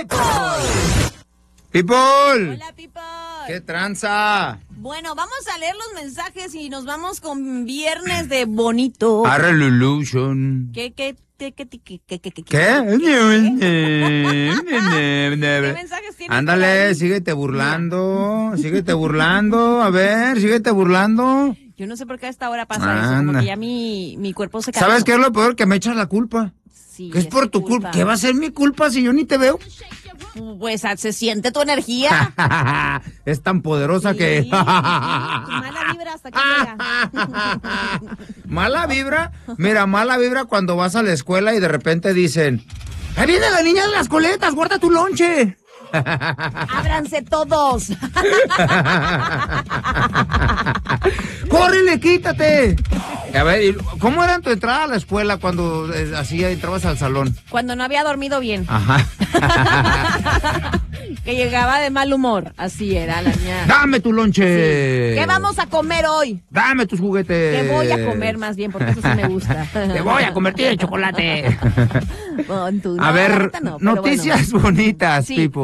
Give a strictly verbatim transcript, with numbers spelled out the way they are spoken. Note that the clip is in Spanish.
People. People. Hola, people. ¿Qué tranza? Bueno, vamos a leer los mensajes y nos vamos con viernes de bonito. A Revolution. ¿Qué, qué, qué, qué, qué, qué, qué, qué, qué? ¿Qué? ¿Qué mensajes tienes? Ándale, síguete burlando, síguete burlando, a ver, síguete burlando. Yo no sé por qué a esta hora pasa eso, como que ya mi, mi cuerpo se cansó. ¿Sabes qué es lo peor? Que me echas la culpa. Sí, que es por tu culpa. ¿Qué va a ser mi culpa si yo ni te veo? Pues se siente tu energía. Es tan poderosa sí, que... sí, mala vibra hasta que llega. ¿Mala vibra? Mira, mala vibra cuando vas a la escuela y de repente dicen: ¡ahí viene la niña de las coletas! ¡Guarda tu lonche! ¡Ábranse todos! ¡Córrele, quítate! A ver, ¿cómo era tu entrada a la escuela cuando eh, así entrabas al salón? Cuando no había dormido bien. Ajá. Que llegaba de mal humor. Así era la niña. ¡Dame tu lonche! Sí. ¿Qué vamos a comer hoy? ¡Dame tus juguetes! ¿Qué voy a comer más bien? Porque eso sí me gusta. ¡Te voy a convertir en chocolate! Bon, tú, no, a ver, no, noticias bueno. bonitas, sí. Pipo.